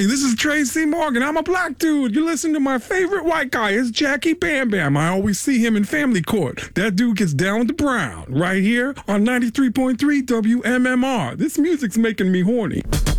Hey, this is Tracy Morgan. I'm a black dude. You listen to my favorite white guy. It's Jackie Bam Bam. I always see him in Family Court. That dude gets down with the brown right here on 93.3 WMMR. This music's making me horny.